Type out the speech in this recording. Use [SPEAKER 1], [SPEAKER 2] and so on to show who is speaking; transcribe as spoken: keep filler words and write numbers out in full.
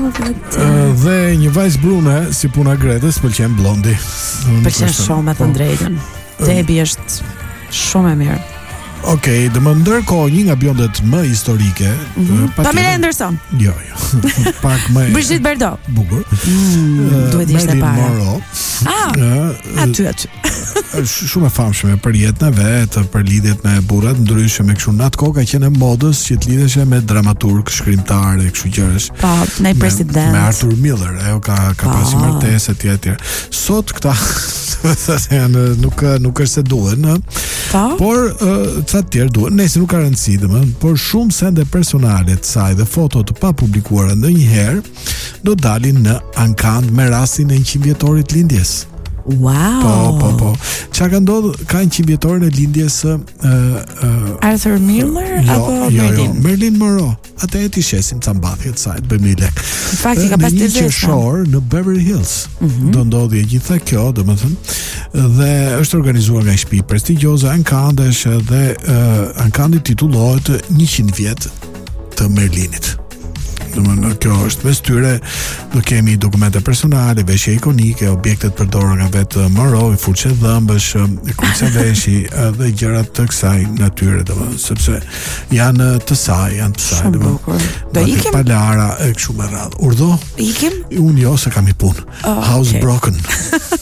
[SPEAKER 1] Dhe një vajzë brune si puna Gretës pëlqen blondi.
[SPEAKER 2] Pëlqen shumë me të drejtën. Debi është shumë e mirë.
[SPEAKER 1] Okej, dhe më ndërkohë një nga bjondet më historike
[SPEAKER 2] mm-hmm. Pamela Anderson.
[SPEAKER 1] Jo, jo. Pak më
[SPEAKER 2] Brigitte Bardot.
[SPEAKER 1] Bukur.
[SPEAKER 2] Mm, duhet ishte para.
[SPEAKER 1] Marilyn Monroe.
[SPEAKER 2] Ah, aty aty.
[SPEAKER 1] Është shumë e famshme për jetën e vet, për lidhjet me burrat, ndryshe me kështu natë kohë ka qenë modës që të lidheshe me dramaturg, shkrimtar e kështu gjërash.
[SPEAKER 2] Po, me president.
[SPEAKER 1] Me Arthur Miller, ajo ka ka pasur martesë etj etj. Sot këta janë nuk nuk është se duhen, por ca të tjerë duhen, nëse nuk ka rëndësi, domethënë, por shumë sende personale të saj dhe foto të papublikuara ndonjëherë do dalin në ankand me rastin e njëqind vjetorit lindjes.
[SPEAKER 2] Wow.
[SPEAKER 1] Po, po, po. Çka ka ndodhur ka njëqind vjetorin e lindjes së uh, uh,
[SPEAKER 2] Arthur Miller
[SPEAKER 1] jo,
[SPEAKER 2] apo
[SPEAKER 1] jo,
[SPEAKER 2] Marilyn?
[SPEAKER 1] Jo, Marilyn Monroe. Atë e ti shesim ca mbathje të saj, të bëjmë një lek.
[SPEAKER 2] Në fakt ka pas
[SPEAKER 1] një qershor në Beverly Hills. Mm-hmm. Do ndodhi e gjitha kjo, domethënë, dhe është organizuar nga një shtëpi prestigjioze ankandesh dhe uh, ankandi titullohet njëqind vjet të Merlinit. Domethënë kjo është mes tyre, do kemi dokumente personale, veshje ikonike, objekte të përdorura nga vetë Monroe, fuçe dhëmbësh, kulica veshi dhe gjëra të kësaj natyre, domethënë, sepse janë të saj, janë të saj, domethënë.
[SPEAKER 2] Do ikim
[SPEAKER 1] palara e kështu me radhë. Urdhë?
[SPEAKER 2] Ikim?
[SPEAKER 1] Unë jo se kam i punë.
[SPEAKER 2] Oh,
[SPEAKER 1] House
[SPEAKER 2] okay.
[SPEAKER 1] broken.